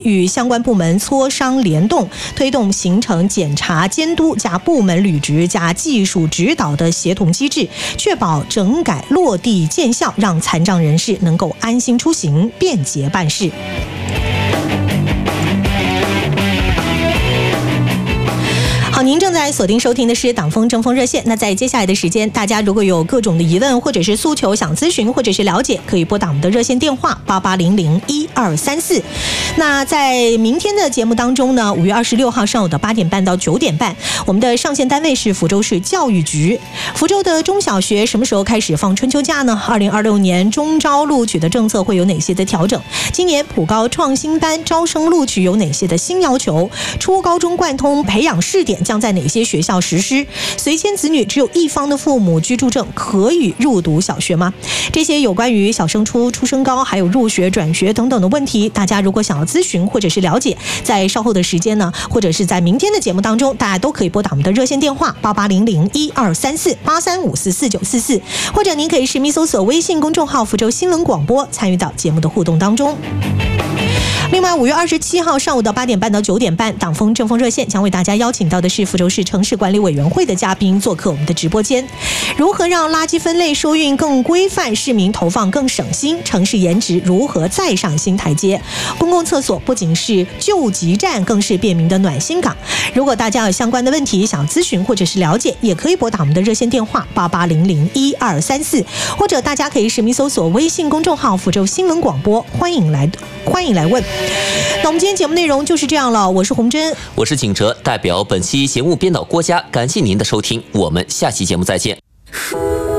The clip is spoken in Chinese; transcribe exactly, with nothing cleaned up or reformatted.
与相关部门磋商联动，推动形成检查监督加部门履职加技术指导的协同机制，确保整改落地见效，让残障人士能够安心出行，便捷办事。好，您正在锁定收听的是党风政风热线。那在接下来的时间，大家如果有各种的疑问或者是诉求想咨询或者是了解，可以拨打我们的热线电话八八零零一二三四。那在明天的节目当中呢，五月二十六号上午的八点半到九点半，我们的上线单位是福州市教育局。福州的中小学什么时候开始放春秋假呢？二零二六年中招录取的政策会有哪些的调整？今年普高创新班招生录取有哪些的新要求？初高中贯通培养试点将在哪些学校实施？随迁子女只有一方的父母居住证可以入读小学吗？这些有关于小升初、初升高还有入学转学等等的问题，大家如果想要咨询或者是了解，在稍后的时间呢，或者是在明天的节目当中，大家都可以拨打我们的热线电话八八零零一二三四八三五四四九四四，或者您可以实名搜索微信公众号福州新闻广播，参与到节目的互动当中。另外，五月二十七号上午的八点半到九点半，党风政风热线将为大家邀请到的是福州市城市管理委员会的嘉宾做客我们的直播间。如何让垃圾分类收运更规范，市民投放更省心？城市颜值如何再上新台阶？公共厕所不仅是救急站，更是便民的暖心港。如果大家有相关的问题想咨询或者是了解，也可以拨打我们的热线电话八八零零一二三四，或者大家可以实名搜索微信公众号福州新闻广播，欢迎来欢迎来问。那我们今天节目内容就是这样了，我是洪真， 我是景哲，代表本期节目编导郭嘉，感谢您的收听，我们下期节目再见。